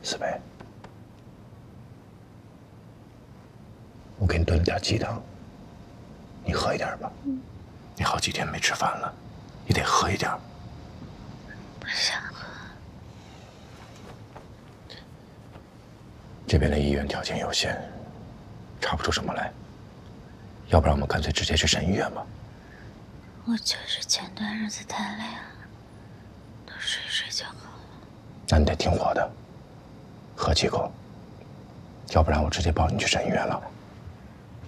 思维，我给你炖了点鸡汤，你喝一点吧。你好几天没吃饭了，你得喝一点。 不想喝。 这边的医院条件有限，查不出什么来。要不然我们干脆直接去省医院吧。 我就是前段日子太累了，多睡睡就好了。 那你得听我的，喝几口，要不然我直接抱你去省医院了。